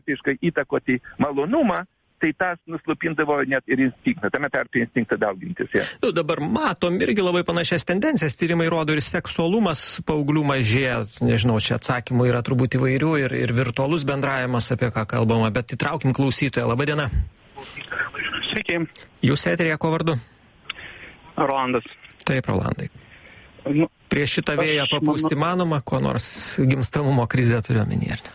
faktiškai įtakoti malonumą, tai tas nuslopindavo net ir instinktą, tame tarpe instinktą daugintis. Ja. Dabar matom irgi labai panašias tendencijas, tyrimai rodo ir seksualumas paauglių mažėja, nežinau, čia atsakymų yra turbūt įvairių ir virtualus bendravimas, apie ką kalbama, bet įtraukim klausytoją. Labadiena. Sveiki. Jūs eterėje ko vardu? Rolandas. Taip, Rolandai. Prieš šitą vėją papūsti manoma, ko nors gimstamumo krizę turiu omenyje, ar ne?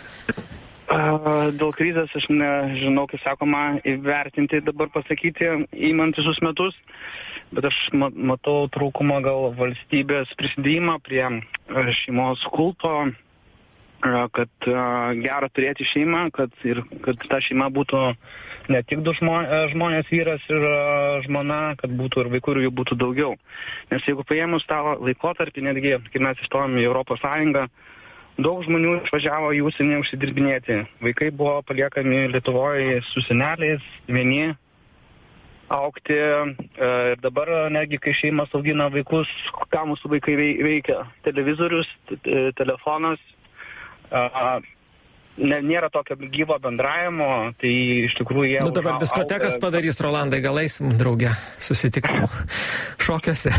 Dėl krizės aš nežinau, kaip sakoma, įvertinti dabar pasakyti įmant visus metus, bet aš matau trūkumą gal valstybės prisidėjimą prie šeimos kulto, kad gera turėti šeimą, kad ta šeima būtų ne tik du žmonės, vyras ir žmona, kad būtų ir vaikų ir jų būtų daugiau. Nes jeigu paėmus tą laikotarpį, netgi kai mes įstojom į Europos Sąjungą, daug žmonių išvažiavo į užsienį užsidirbinėti. Vaikai buvo paliekami Lietuvoje su seneliais, vieni augti. Ir dabar netgi, kai šeimas augina vaikus, ką mūsų vaikai veikia? Televizorius, telefonas. Nėra tokio gyvo bendravimo, tai iš tikrųjų jie... Dabar diskotekas padarys, Rolandai, gal eisim draugę, susitiksim šokiuose.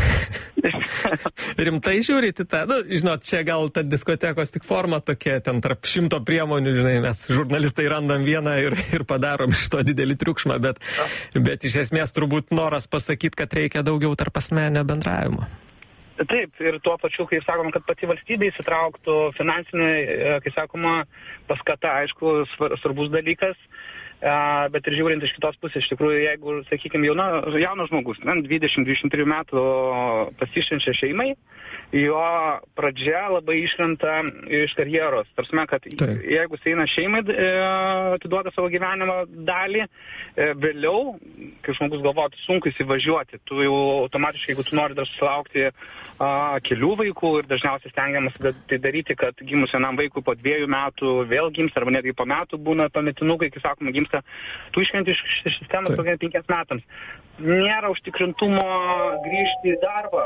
Rimtai žiūrite tą, žinot, čia gal ta diskotekos tik forma tokia, ten tarp 100 priemonių, žinai, mes žurnalistai randam vieną ir padarom iš to didelį triukšmą, bet iš esmės turbūt noras pasakyti, kad reikia daugiau tarp asmeninio bendravimo. Taip, ir tuo pačiu, kaip sakoma, kad pati valstybė įsitrauktų finansinė, kaip sakoma, paskata, aišku, svarbus dalykas, bet ir žiūrint iš kitos pusės, iš tikrųjų, jeigu, sakykime, jaunas žmogus, 20-23 metų pasišvenčia šeimai, jo pradžia labai iškrenta iš karjeros. Tarsime, kad jeigu jis eina šeimai, atiduoda savo gyvenimo dalį, vėliau, kai žmogus galvoja, sunku įsivažiuoti, tu jau automatiškai, jeigu tu nori dar susilaukti kelių vaikų ir dažniausiai stengiamas tai daryti, kad gimus vienam vaikui po 2 metų vėl gims, arba netgi po metų būna pametinukai, kai sakoma, gimsta, tu iškrenti iš sistemos 5 metams. Nėra užtikrintumo grįžti į darbą,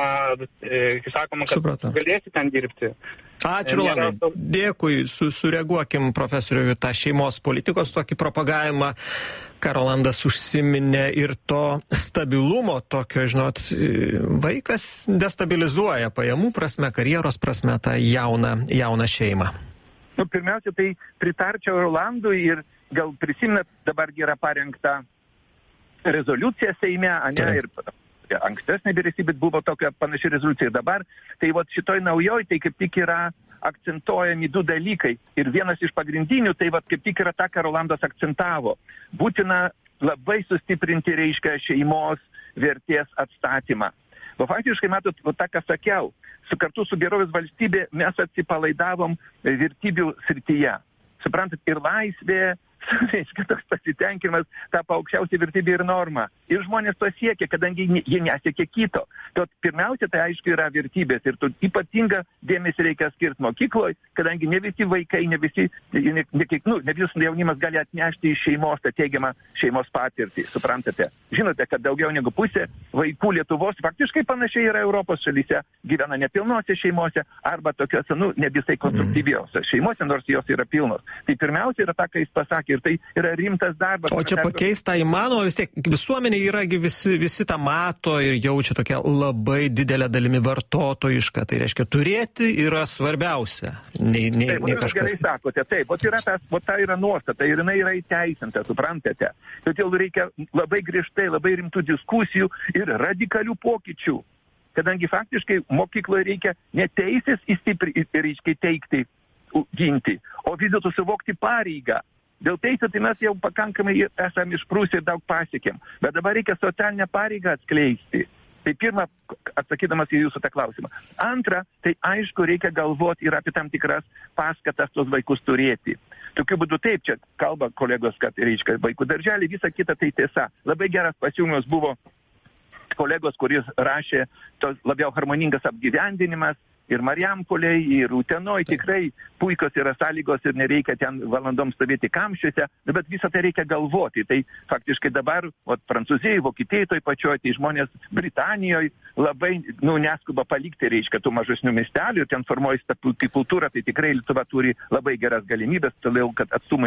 kai sakoma, kad galėsi ten dirbti. Ačiū, Rolandai. Dėkui, sureaguokim profesoriui tą šeimos politikos tokį propagavimą, ką Rolandas užsiminė, ir to stabilumo tokio, žinot, vaikas destabilizuoja pajamų prasme, karjeros prasme tą jauną šeimą. Pirmiausia, tai pritarčiau Rolandui ir gal prisiminat, dabar yra parengta rezoliucija Seime, ir ankstesnė vyriausybė buvo tokia panaši rezoliucija dabar. Tai šitoj naujoj, tai kaip tik yra akcentuojami 2 dalykai. Ir vienas iš pagrindinių, tai kaip tik yra ta, ką Rolandas akcentavo. Būtina labai sustiprinti, reiškia, šeimos vertės atstatymą. Faktiškai, matot, tą, ką sakiau, kartu su gerovės valstybė mes atsipalaidavom vertybių srityje. Suprantat, ir laisvė, reiškia, toks pasitenkinimas, tapo aukščiausia vertybė ir norma. Ir žmonės to siekia, kadangi jie nesiekia kito. Tad pirmiausia, tai aišku yra vertybės. Ir ypatingą dėmesį reikia skirti mokykloje, kadangi ne visi vaikai, ne visas jaunimas gali atnešti iš šeimos tą teigiamą šeimos patirtį. Suprantate? Žinote, kad daugiau negu pusė vaikų Lietuvos faktiškai panašiai yra Europos šalyse, gyvena nepilnose šeimose arba tokiose, ne visai konstruktyviose šeimose, nors jos yra pilnos. Tai pirmiausia yra ta, ką jis pasakė, ir tai yra rimtas darbas. O čia pakeista įmanoma, vis tiek visuomenė yragi visi tą mato ir jaučia tokia labai didelė dalimi vartotojiška. Tai reiškia, turėti yra svarbiausia. Nei kažkas. Gerai sakote, taip, ta yra nuostata ir jinai yra įteisinta, suprantate. Todėl reikia labai griežtai, labai rimtų diskusijų ir radikalių pokyčių. Kadangi faktiškai mokykloje reikia ne teisės įstiprinti, teikti, ginti, o vis dėlto suvokti pareigą. Dėl teisės tai mes jau pakankamai esame išprūsę ir daug pasiekėm. Bet dabar reikia socialinę pareigą atskleisti. Tai pirma, atsakydamas į jūsų tą klausimą. Antra, tai aišku, reikia galvoti ir apie tam tikras paskatas tos vaikus turėti. Tokiu būdu taip, čia kalba kolegos, kad reiškia vaikų darželį, visa kita tai tiesa. Labai geras pasiūlymas buvo kolegos, kuris rašė tos labiau harmoningas apgyvendinimas, ir Marijampolėj, ir Utenoj tikrai puikios yra sąlygos ir nereikia ten valandom stovėti kamščiuose, bet visą tai reikia galvoti. Tai faktiškai dabar, Prancūzijai, Vokietijai toj pačioj, tai žmonės Britanijoje labai, neskuba palikti, reiškia, tų mažesnių miestelių ir ten formuojasi ta kultūra, tai tikrai Lietuva turi labai geras galimybės, todėl kad atstumai